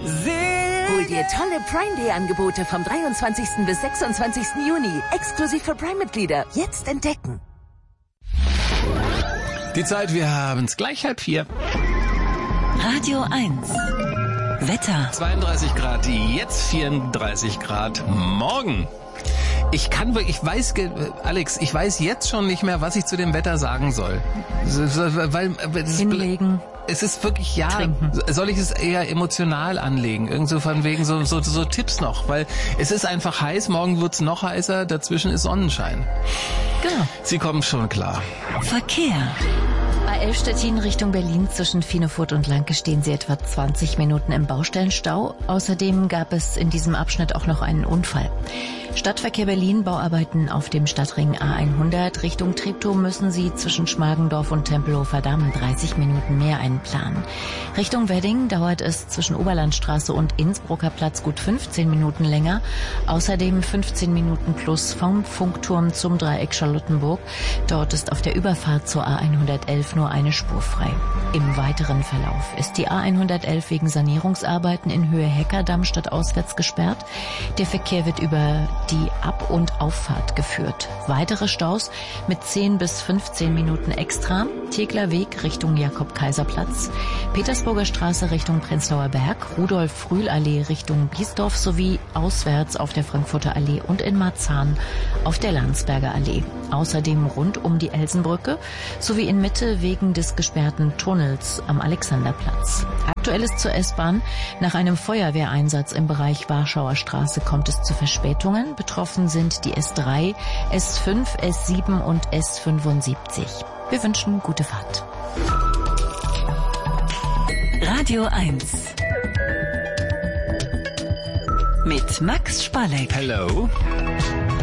Hol dir tolle Prime Day Angebote vom 23. bis 26. Juni. Exklusiv für Prime-Mitglieder. Jetzt entdecken. Die Zeit, wir haben es gleich 3:30. Radio 1. Wetter. 32 Grad, jetzt 34 Grad. Morgen. Alex, ich weiß jetzt schon nicht mehr, was ich zu dem Wetter sagen soll. Weil Hinlegen. Es ist wirklich, Trinken. soll ich es eher emotional anlegen? Irgend so von wegen so Tipps noch, weil es ist einfach heiß, morgen wird's noch heißer, dazwischen ist Sonnenschein. Genau. Sie kommen schon klar. Verkehr. A11 Stettin Richtung Berlin zwischen Finefurt und Lanke stehen Sie etwa 20 Minuten im Baustellenstau. Außerdem gab es in diesem Abschnitt auch noch einen Unfall. Stadtverkehr Berlin, Bauarbeiten auf dem Stadtring A100 Richtung Treptow müssen Sie zwischen Schmargendorf und Tempelhofer Damm 30 Minuten mehr einplanen. Richtung Wedding dauert es zwischen Oberlandstraße und Innsbrucker Platz gut 15 Minuten länger. Außerdem 15 Minuten plus vom Funkturm zum Dreieck Charlottenburg. Dort ist auf der Überfahrt zur A111 nur eine Spur frei. Im weiteren Verlauf ist die A111 wegen Sanierungsarbeiten in Höhe Heckerdamm stadtauswärts gesperrt. Der Verkehr wird über die Ab- und Auffahrt geführt. Weitere Staus mit 10 bis 15 Minuten extra. Tegler Weg Richtung Jakob-Kaiser-Platz, Petersburger Straße Richtung Prenzlauer Berg, Rudolf-Frühl-Allee Richtung Biesdorf sowie auswärts auf der Frankfurter Allee und in Marzahn auf der Landsberger Allee. Außerdem rund um die Elsenbrücke sowie in Mitte wegen des gesperrten Tunnels am Alexanderplatz. Aktuelles zur S-Bahn. Nach einem Feuerwehreinsatz im Bereich Warschauer Straße kommt es zu Verspätungen. Betroffen sind die S3, S5, S7 und S75. Wir wünschen gute Fahrt. Radio 1 mit Max Spalleck. Hello.